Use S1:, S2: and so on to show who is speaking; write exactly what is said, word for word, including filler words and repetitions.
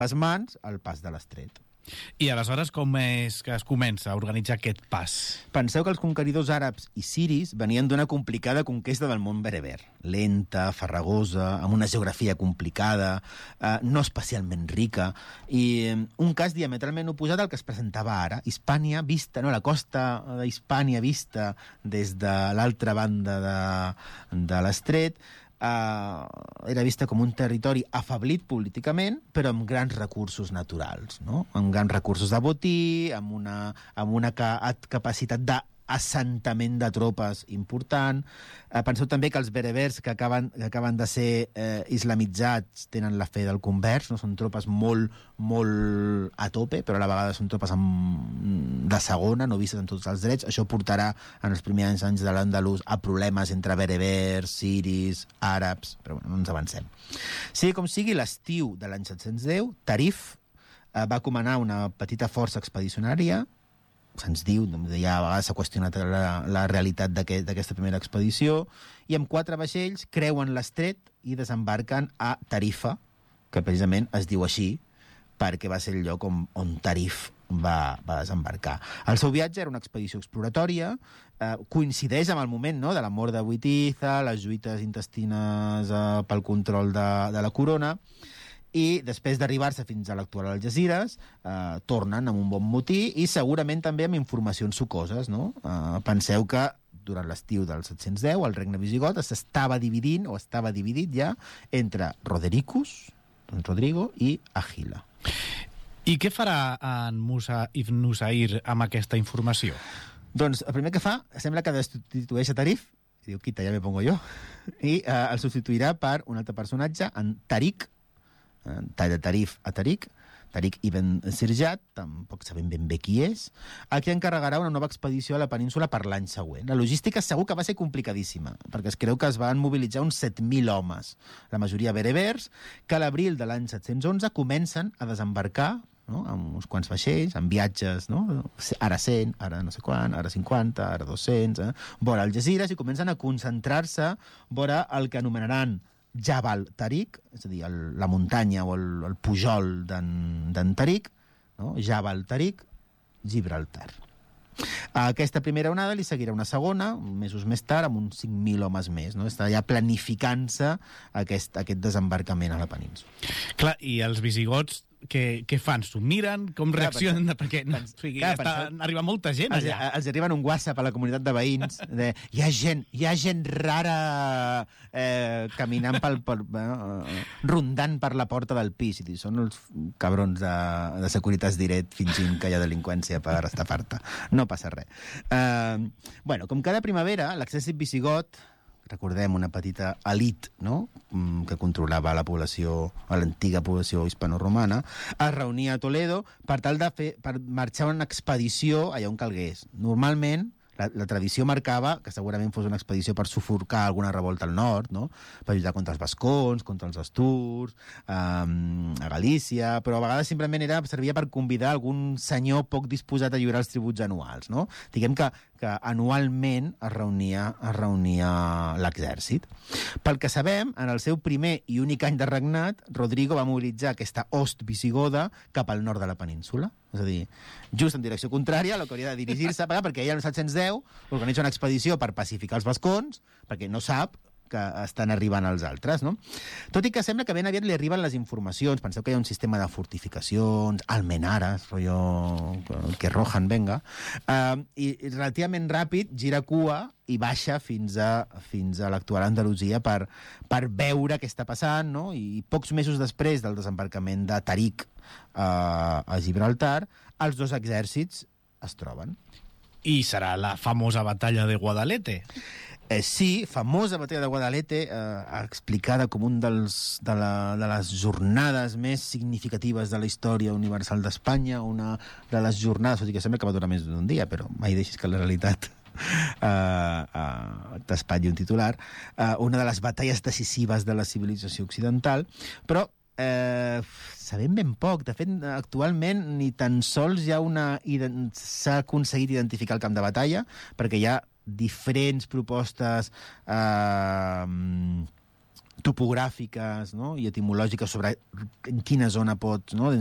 S1: les mans al pas de l'estret.
S2: I aleshores com és que es comença a organitzar aquest pas?
S1: Penseu que els conqueridors àrabs i siris venien d'una complicada conquesta del món bereber. Lenta, farragosa, amb una geografia complicada, eh, no especialment rica, i eh, un cas diametralment oposat al que es presentava ara. Hispània vista, no, la costa d'Hispània vista des de l'altra banda de, de l'estret, Uh, era vista com un territori afeblit políticament, però amb grans recursos naturals, no? Amb grans recursos de botí, amb una, amb una ca capacitat d'assentament de tropes important. Uh, penseu també que els berebers que acaben, que acaben de ser eh, islamitzats tenen la fe del convers, no? Són tropes molt, molt a tope, però a la vegada són tropes amb, de segona, no vistes amb tots els drets. Això portarà en els primers anys de l'Andalús a problemes entre berebers, siris, àrabs, però bueno, no ens avancem. Sigui com sigui, l'estiu de l'any set-cents deu, Tarif eh, va comanar una petita força expedicionària. Se'ns diu, ja a vegades s'ha qüestionat la, la realitat d'aquesta aquest, primera expedició, i amb quatre vaixells creuen l'estret i desembarquen a Tarifa, que precisament es diu així perquè va ser el lloc on, on Tarif va, va desembarcar. El seu viatge era una expedició exploratòria, eh, coincideix amb el moment, no?, de la mort de Witiza, les lluites intestines eh, pel control de, de la corona, i després d'arribar-se fins a l'actual Algesires, eh, tornen amb un bon motí i segurament també amb informacions sucoses, no? Eh, penseu que durant l'estiu del set-cents deu el regne visigot s'estava dividint, o estava dividit ja, entre Rodericus, Rodrigo, i Àgila.
S2: I què farà en Musa ibn Nusayr amb aquesta informació?
S1: Doncs el primer que fa, sembla que destitueix a Tarif, i diu, quita, ja me pongo jo, i eh, el substituirà per un altre personatge, en Tariq, de Tarif a Tariq, Tariq ibn Sirjat, tampoc sabem ben bé qui és, a qui encarregarà una nova expedició a la península per l'any següent. La logística segur que va ser complicadíssima, perquè es creu que es van mobilitzar uns set mil homes, la majoria berebers, que a l'abril de l'any set-cents onze comencen a desembarcar, no?, amb uns quants vaixells, amb viatges, no?, ara cent, ara no sé quant, ara cinquanta, ara dos-cents, eh? vora Algesires, i comencen a concentrar-se vora el que anomenaran Jabal Tariq, és a dir, el, la muntanya o el, el pujol d'en Tariq, no? Jabal Tariq, Gibraltar. A aquesta primera onada li seguirà una segona, mesos més tard, amb uns cinc mil homes més, no? Està ja planificant-se aquest, aquest desembarcament a la península.
S2: Clar, i els visigots què, què fan? S'ho miren? Com reaccionen?
S1: Clar,
S2: perquè no,
S1: pens,
S2: sigui,
S1: clar,
S2: està,
S1: penseu,
S2: arriba molta gent allà.
S1: Els, els arriben un WhatsApp a la comunitat de veïns. De, hi ha gent, hi ha gent rara eh, caminant pel, pel, eh, rondant per la porta del pis. I són els cabrons de, de Securitas Direct fingint que hi ha delinqüència per estafar-te. No passa res. Eh, bueno, com cada primavera, l'exèrcit visigot, recordem, una petita elit, no?, que controlava la població, l'antiga població hispano-romana, es reunia a Toledo per tal de fer, per marxar una expedició allà on calgués. Normalment, la, la tradició marcava que segurament fos una expedició per sufocar alguna revolta al nord, no?, per lluitar contra els vascons, contra els asturs, um, a Galícia, però a vegades simplement era, servia per convidar algun senyor poc disposat a lliurar els tributs anuals, no? Diguem que, que anualment es reunia, es reunia l'exèrcit. Pel que sabem, en el seu primer i únic any de regnat, Rodrigo va mobilitzar aquesta host visigoda cap al nord de la península. És a dir, just en direcció contrària a la que hauria de dirigir-se, perquè ella, en el set-cents deu, organitza una expedició per pacificar els vascons, perquè no sap que estan arribant els altres, no? Tot i que sembla que ben aviat li arriben les informacions. Penseu que hi ha un sistema de fortificacions, almenares, rotllo que rojan, venga, uh, i relativament ràpid gira cua i baixa fins a, fins a l'actual Andalusia per, per veure què està passant, no? I pocs mesos després del desembarcament de Tariq uh, a Gibraltar, els dos exèrcits es troben.
S2: I serà la famosa batalla de Guadalete.
S1: Eh, sí, famosa batalla de Guadalete, eh, explicada com un dels, de, la, de les jornades més significatives de la història universal d'Espanya, una de les jornades, tot i que sembla que va durar més d'un dia, però mai deixis que la realitat uh, uh, t'espatlli un titular, uh, una de les batalles decisives de la civilització occidental, però eh, sabem ben poc. De fet, actualment ni tan sols hi ha una s'ha aconseguit identificar el camp de batalla, perquè hi ha diferents propostes eh, topogràfiques, no? I etimològiques sobre en quina zona pot, no?